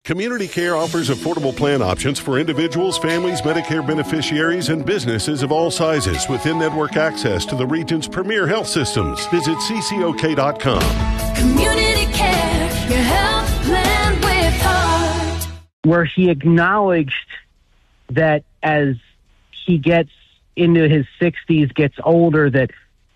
Community Care offers affordable plan options for individuals, families, Medicare beneficiaries, and businesses of all sizes with in-network access to the region's premier health systems. Visit ccok.com. Community Care, your health plan with heart. Where he acknowledged that as he gets into his 60s, gets older, that,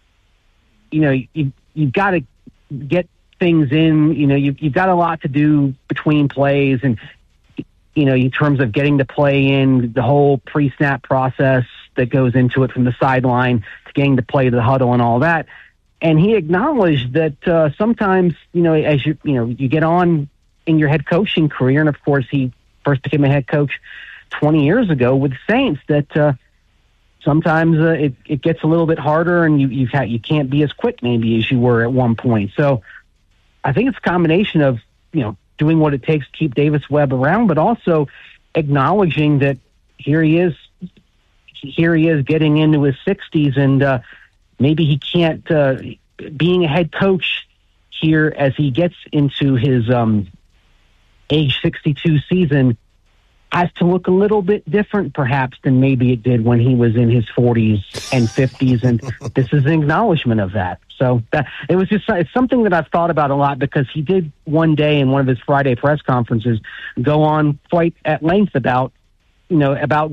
you've got to get things in, you've got a lot to do between plays and, in terms of getting the play in, the whole pre-snap process that goes into it from the sideline to getting the play to the huddle and all that. And he acknowledged that sometimes, as you get on in your head coaching career, and of course he first became a head coach 20 years ago with the Saints, that sometimes it gets a little bit harder and you can't be as quick maybe as you were at one point. So I think it's a combination of, doing what it takes to keep Davis Webb around, but also acknowledging that here he is getting into his 60s, and maybe he can't, being a head coach here as he gets into his age 62 season, has to look a little bit different perhaps than maybe it did when he was in his 40s and 50s, and this is an acknowledgement of that. So it's something that I've thought about a lot, because he did one day in one of his Friday press conferences go on quite at length about the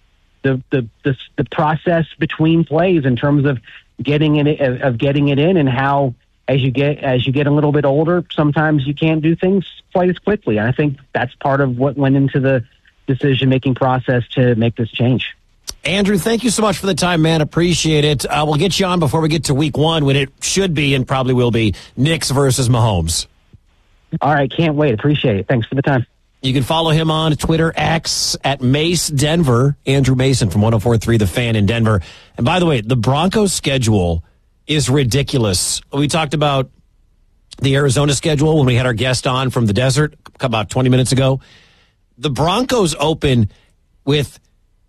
process between plays in terms of getting it in, and how as you get a little bit older, sometimes you can't do things quite as quickly. And I think that's part of what went into the decision-making process to make this change. Andrew, thank you so much for the time, man. Appreciate it. We'll get you on before we get to week one, when it should be and probably will be Knicks versus Mahomes. All right, can't wait. Appreciate it. Thanks for the time. You can follow him on Twitter, X, at Mace Denver. Andrew Mason from 104.3 The Fan in Denver. And by the way, the Broncos schedule is ridiculous. We talked about the Arizona schedule when we had our guest on from the desert about 20 minutes ago. The Broncos open with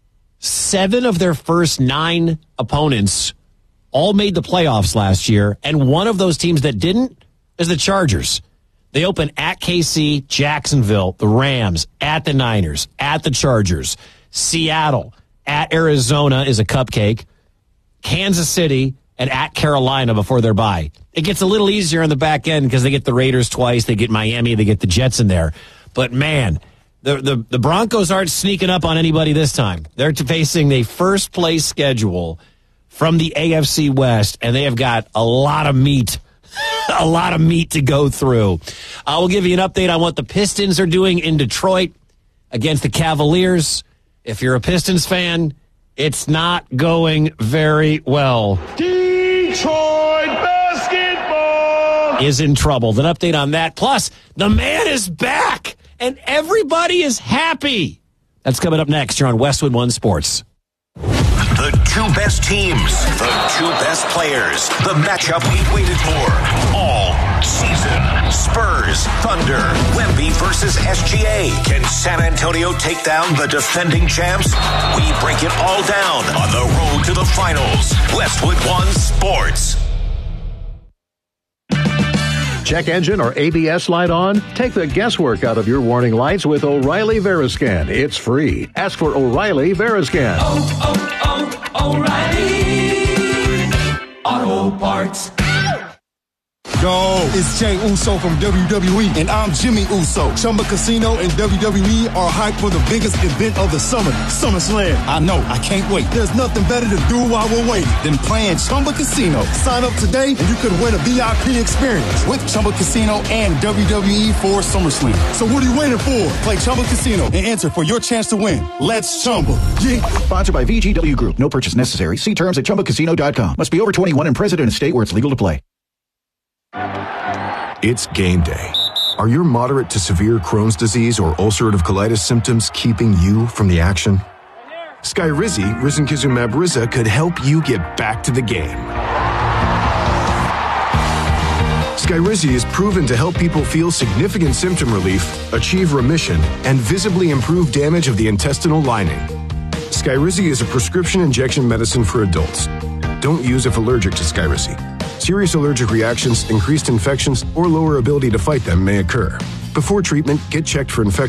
7 of their first 9 opponents all made the playoffs last year, and one of those teams that didn't is the Chargers. They open at KC, Jacksonville, the Rams, at the Niners, at the Chargers, Seattle, at Arizona is a cupcake, Kansas City, and at Carolina before their bye. It gets a little easier on the back end because they get the Raiders twice, they get Miami, they get the Jets in there. But man, the Broncos aren't sneaking up on anybody this time. They're facing a first-place schedule from the AFC West, and they have got a lot of meat. A lot of meat to go through. I will give you an update on what the Pistons are doing in Detroit against the Cavaliers. If you're a Pistons fan, it's not going very well. Detroit basketball is in trouble. An update on that. Plus, the man is back, and everybody is happy. That's coming up next here on Westwood One Sports. The 2 best teams, the 2 best players, the matchup we've waited for all season. Spurs, Thunder, Wemby versus SGA. Can San Antonio take down the defending champs? We break it all down on the road to the finals. Westwood One Sports. Check engine or ABS light on? Take the guesswork out of your warning lights with O'Reilly Veriscan. It's free. Ask for O'Reilly Veriscan. O'Reilly Auto Parts. Yo, it's Jay Uso from WWE, and I'm Jimmy Uso. Chumba Casino and WWE are hyped for the biggest event of the summer, SummerSlam. I know, I can't wait. There's nothing better to do while we're waiting than playing Chumba Casino. Sign up today, and you could win a VIP experience with Chumba Casino and WWE for SummerSlam. So what are you waiting for? Play Chumba Casino and enter for your chance to win. Let's Chumba. Yeah. Sponsored by VGW Group. No purchase necessary. See terms at ChumbaCasino.com. Must be over 21 and present in a state where it's legal to play. It's game day. Are your moderate to severe Crohn's disease or ulcerative colitis symptoms keeping you from the action? Skyrizi, risankizumab Riza, could help you get back to the game. Skyrizi is proven to help people feel significant symptom relief, achieve remission, and visibly improve damage of the intestinal lining. Skyrizi is a prescription injection medicine for adults. Don't use if allergic to Skyrizi. Serious allergic reactions, increased infections, or lower ability to fight them may occur. Before treatment, get checked for infection.